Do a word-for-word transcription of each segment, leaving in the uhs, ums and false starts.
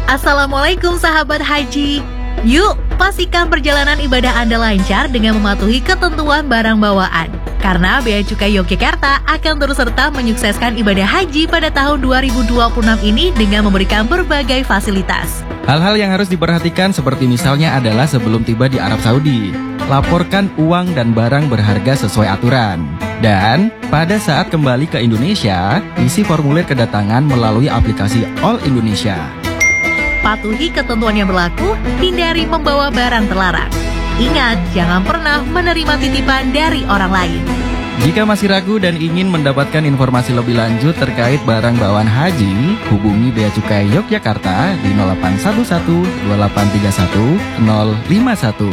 Assalamualaikum sahabat haji. Yuk, pastikan perjalanan ibadah Anda lancar dengan mematuhi ketentuan barang bawaan. Karena Bea Cukai Yogyakarta akan terus serta menyukseskan ibadah haji pada tahun dua ribu dua puluh enam ini dengan memberikan berbagai fasilitas. Hal-hal yang harus diperhatikan seperti misalnya adalah sebelum tiba di Arab Saudi, laporkan uang dan barang berharga sesuai aturan. Dan pada saat kembali ke Indonesia, isi formulir kedatangan melalui aplikasi All Indonesia. Patuhi ketentuan yang berlaku, hindari membawa barang terlarang. Ingat, jangan pernah menerima titipan dari orang lain. Jika masih ragu dan ingin mendapatkan informasi lebih lanjut terkait barang bawaan haji, hubungi Bea Cukai Yogyakarta di nol delapan satu satu dua delapan tiga satu nol lima satu.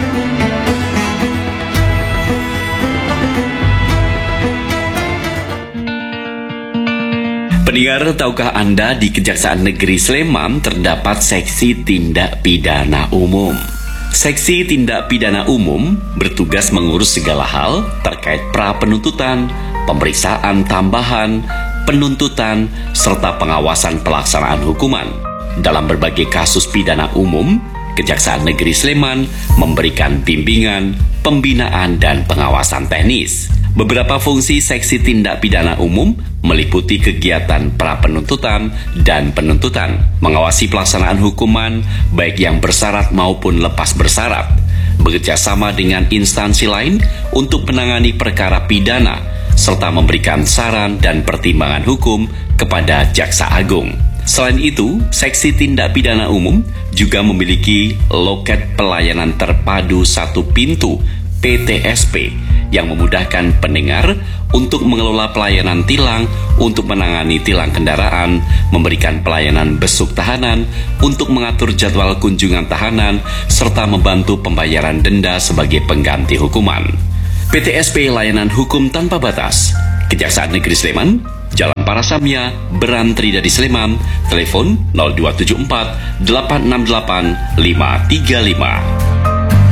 Pendengar, tahukah Anda di Kejaksaan Negeri Sleman terdapat seksi tindak pidana umum? Seksi Tindak Pidana Umum bertugas mengurus segala hal terkait pra-penuntutan, pemeriksaan tambahan, penuntutan, serta pengawasan pelaksanaan hukuman. Dalam berbagai kasus pidana umum, Kejaksaan Negeri Sleman memberikan bimbingan, pembinaan, dan pengawasan teknis. Beberapa fungsi Seksi Tindak Pidana Umum meliputi kegiatan pra-penuntutan dan penuntutan, mengawasi pelaksanaan hukuman baik yang bersyarat maupun lepas bersyarat, bekerjasama dengan instansi lain untuk menangani perkara pidana, serta memberikan saran dan pertimbangan hukum kepada Jaksa Agung. Selain itu, Seksi Tindak Pidana Umum juga memiliki loket pelayanan terpadu satu pintu P T S P yang memudahkan pendengar untuk mengelola pelayanan tilang, untuk menangani tilang kendaraan, memberikan pelayanan besuk tahanan, untuk mengatur jadwal kunjungan tahanan, serta membantu pembayaran denda sebagai pengganti hukuman. P T S P Layanan Hukum Tanpa Batas, Kejaksaan Negeri Sleman, Jalan Parasamya, Berantri dari Sleman, telepon nol dua tujuh empat delapan enam delapan lima tiga lima.